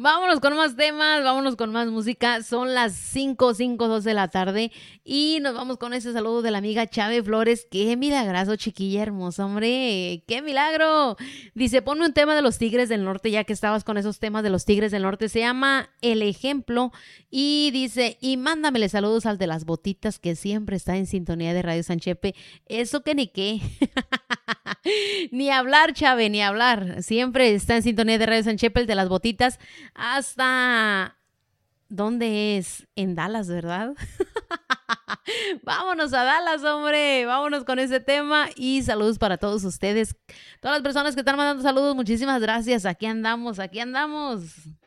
Vámonos con más temas, vámonos con más música. Son las 5:02 de la tarde y nos vamos con ese saludo de la amiga Chávez Flores. Qué milagroso, chiquilla hermosa, hombre. Qué milagro. Dice, ponme un tema de los Tigres del Norte, ya que estabas con esos temas de los Tigres del Norte. Se llama El Ejemplo y dice, y mándamele saludos al de las botitas que siempre está en sintonía de Radio Sanchepe. Eso que ni qué. Ni hablar, Chave, ni hablar. Siempre está en sintonía de Radio Sanchepe, el de las botitas. Hasta... ¿Dónde es? En Dallas, ¿verdad? Vámonos a Dallas, hombre. Vámonos con ese tema y saludos para todos ustedes. Todas las personas que están mandando saludos, muchísimas gracias. Aquí andamos, aquí andamos.